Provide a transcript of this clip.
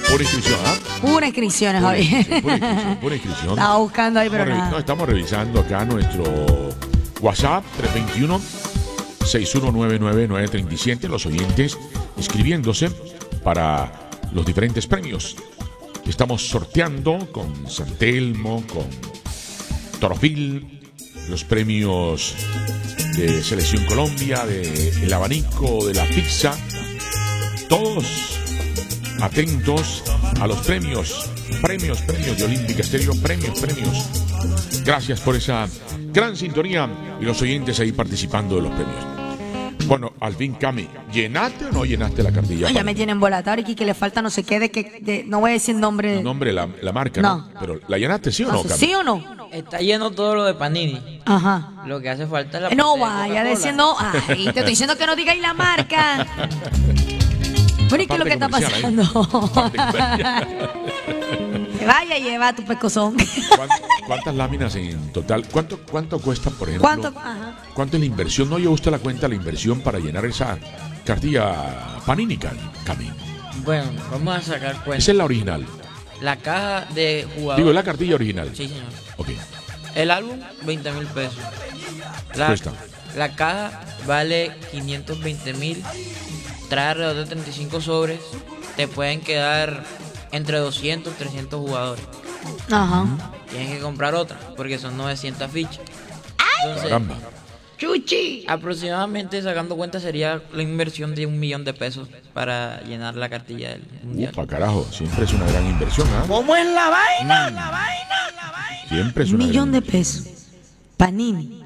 Pura inscripción, ¿ah? Pura inscripciones, Javier. Pura inscripción. Estaba buscando ahí, pero nada. No, estamos revisando acá nuestro WhatsApp 321-6199-937. Los oyentes inscribiéndose para los diferentes premios. Estamos sorteando con San Telmo, con Torofil, los premios de Selección Colombia, del abanico, de la pizza. Todos atentos a los premios de Olímpica Estéreo, premios. Gracias por esa gran sintonía y los oyentes ahí participando de los premios. Bueno, al fin, Cami, ¿llenaste o no llenaste la cartilla? No, ya me tienen volatado y que le falta no sé qué no voy a decir nombre. El nombre, la marca, ¿no? Pero ¿la llenaste sí o no, Cami? ¿Sí o no? Está lleno todo lo de Panini. Ajá. Lo que hace falta es la No parte de vaya Coca-Cola. diciendo, ay, te estoy diciendo que no digáis la marca. Bueno, ¿y qué es lo que está pasando? Que vaya y lleva tu pescozón. ¿Cuántas láminas en total? ¿Cuánto cuesta, por ejemplo? ¿Cuánto es la inversión? No lleva usted la cuenta la inversión para llenar esa cartilla Panini, Cami. Bueno, vamos a sacar cuenta. Esa es la original. La caja de jugador. Digo, es la cartilla original. Sí, señor. Ok. El álbum, 20,000 pesos. Cuesta. La caja vale 520,000. Trae alrededor de 35 sobres. Te pueden quedar entre 200 y 300 jugadores. Ajá. Tienes que comprar otra, porque son 900 fichas. Entonces, Caramba. ¡Chuchi! aproximadamente, sacando cuenta, sería la inversión de 1,000,000 de pesos para llenar la cartilla del mundial. Upa, carajo, siempre es una gran inversión, ¿ah? ¿Cómo es la vaina? Siempre es Un una millón gran de pesos. Panini.